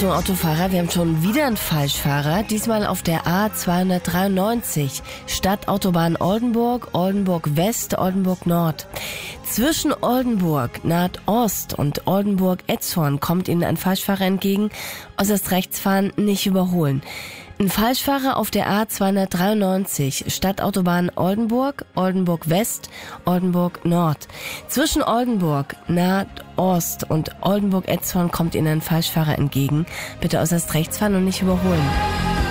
Achtung Autofahrer, wir haben schon wieder einen Falschfahrer, diesmal auf der A293, Stadtautobahn Oldenburg, Oldenburg West, Oldenburg Nord. Zwischen Oldenburg Nordost und Oldenburg Etzhorn kommt Ihnen ein Falschfahrer entgegen, äußerst rechts fahren, nicht überholen. Ein Falschfahrer auf der A293, Stadtautobahn Oldenburg, Oldenburg West, Oldenburg Nord. Zwischen Oldenburg Nordost und Oldenburg Etzhorn kommt Ihnen ein Falschfahrer entgegen. Bitte äußerst rechts fahren und nicht überholen.